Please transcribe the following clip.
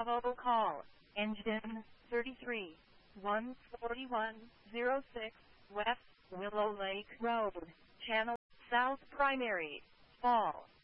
Bravo call, engine 33, 14106, West Willow Lake Road, Channel, South Primary, Fall.